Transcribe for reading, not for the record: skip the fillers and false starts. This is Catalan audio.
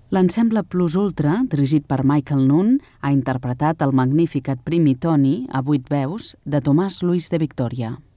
L'ensemble Plus Ultra, dirigit per Michael Nunn, ha interpretat el Magnificat Primitoni, a 8 veus, de Tomàs Luis de Victòria.